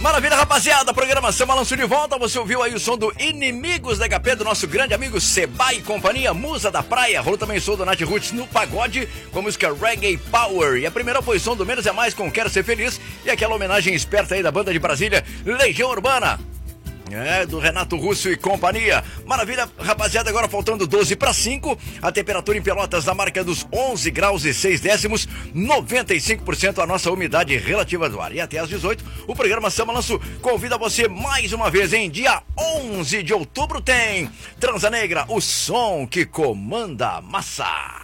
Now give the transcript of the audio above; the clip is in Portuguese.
Maravilha, rapaziada, programação Balanço de volta. Você ouviu aí o som do Inimigos da HP, do nosso grande amigo Seba e companhia, Musa da Praia. Rolou também o som do Nath Roots no pagode, com a música Reggae Power. E a primeira foi o som do Menos é Mais com Quero Ser Feliz. E aquela homenagem esperta aí da banda de Brasília, Legião Urbana. Do Renato Russo e companhia. Maravilha, rapaziada, agora faltando 12 para 5. A temperatura em Pelotas na marca dos 11 graus e 6 décimos, 95% a nossa umidade relativa do ar. E até às 18, o programa Samba Balanço convida você mais uma vez, em dia 11 de outubro tem Transa Negra, o som que comanda a massa.